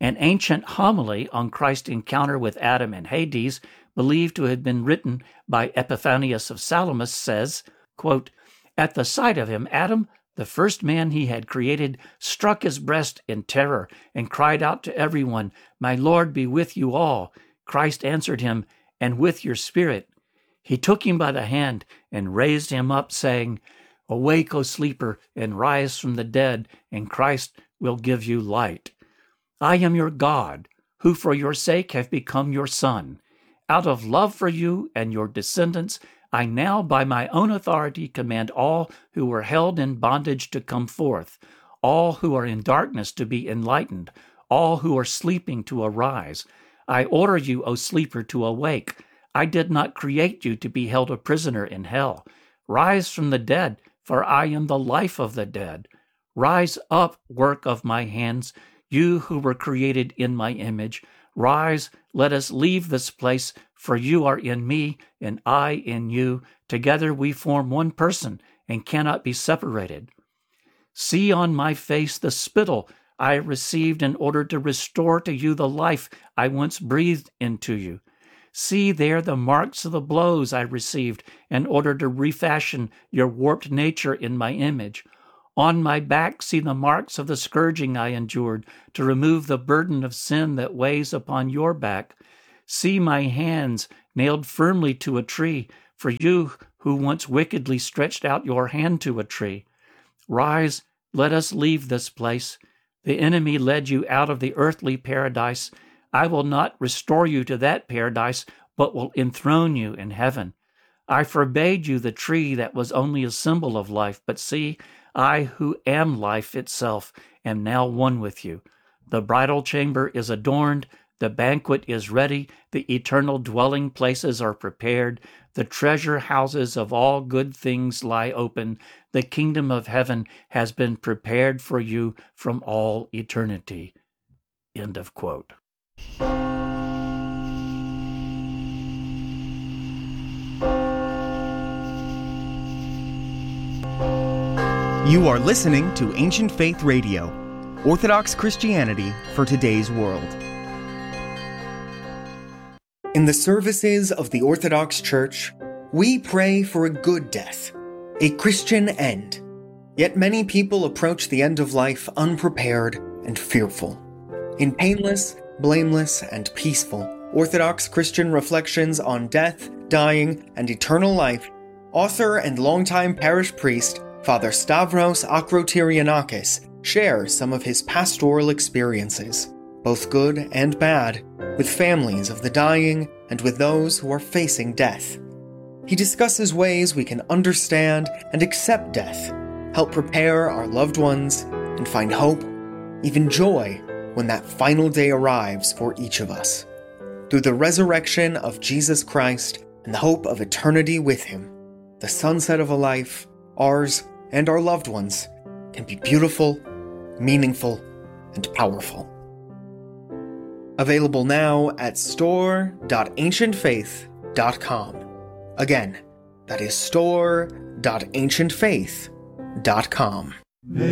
An ancient homily on Christ's encounter with Adam in Hades, believed to have been written by Epiphanius of Salamis, says, quote, "At the sight of him, Adam, the first man he had created, struck his breast in terror and cried out to everyone, 'My Lord be with you all.' Christ answered him, 'And with your spirit.' He took him by the hand and raised him up, saying, 'Awake, O sleeper, and rise from the dead, and Christ will give you light. I am your God, who for your sake have become your Son. Out of love for you and your descendants, I now by my own authority command all who were held in bondage to come forth, all who are in darkness to be enlightened, all who are sleeping to arise. I order you, O sleeper, to awake. I did not create you to be held a prisoner in hell. Rise from the dead, for I am the life of the dead. Rise up, work of my hands, you who were created in my image. Rise, let us leave this place, for you are in me, and I in you. Together we form one person, and cannot be separated. See on my face the spittle I received in order to restore to you the life I once breathed into you. See there the marks of the blows I received in order to refashion your warped nature in my image. On my back see the marks of the scourging I endured to remove the burden of sin that weighs upon your back. See my hands nailed firmly to a tree, for you who once wickedly stretched out your hand to a tree. Rise, let us leave this place. The enemy led you out of the earthly paradise. I will not restore you to that paradise, but will enthrone you in heaven. I forbade you the tree that was only a symbol of life, but see, I who am life itself am now one with you. The bridal chamber is adorned, the banquet is ready, the eternal dwelling places are prepared, the treasure houses of all good things lie open, the kingdom of heaven has been prepared for you from all eternity." End of quote. You are listening to Ancient Faith Radio, Orthodox Christianity for today's world. In the services of the Orthodox Church, we pray for a good death, a Christian end. Yet many people approach the end of life unprepared and fearful. In painless, blameless, and peaceful Orthodox Christian reflections on death, dying, and eternal life, author and longtime parish priest Father Stavros Akrotyrianakis shares some of his pastoral experiences, both good and bad, with families of the dying and with those who are facing death. He discusses ways we can understand and accept death, help prepare our loved ones, and find hope, even joy, when that final day arrives for each of us. Through the resurrection of Jesus Christ and the hope of eternity with him, the sunset of a life, ours and our loved ones, can be beautiful, meaningful, and powerful. Available now at store.ancientfaith.com. Again, that is store.ancientfaith.com.